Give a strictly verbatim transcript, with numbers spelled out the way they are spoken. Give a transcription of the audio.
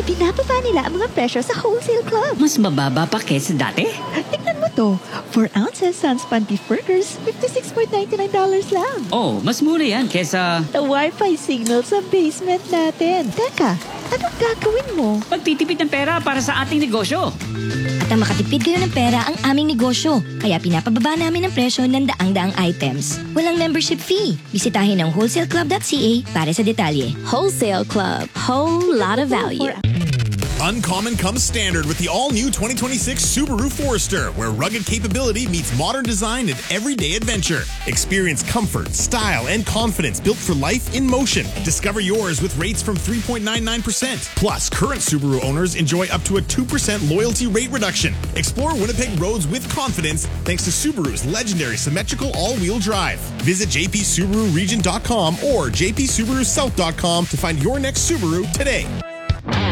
Ibinababa nila ang mga presyo sa Wholesale Club. Mas mababa pa kesa dati? Tingnan mo to. four ounces Sunspan Beef Burgers, fifty-six point nine nine dollars lang. Oh, mas mura yan kesa... The Wi-Fi signal sa basement natin. Teka, anong gagawin mo? Pagtitipid ng pera para sa ating negosyo. At ang makatipid kayo ng pera ang aming negosyo. Kaya pinapababa namin ang presyo ng daang-daang items. Walang membership fee. Bisitahin ang wholesale club dot c a para sa detalye. Wholesale Club. Whole lot of value. Uncommon comes standard with the all-new twenty twenty-six Subaru Forester, where rugged capability meets modern design and everyday adventure. Experience comfort, style, and confidence built for life in motion. Discover yours with rates from three point nine nine percent. Plus, current Subaru owners enjoy up to a two percent loyalty rate reduction. Explore Winnipeg roads with confidence thanks to Subaru's legendary symmetrical all-wheel drive. Visit j p subaru region dot com or j p subaru south dot com to find your next Subaru today.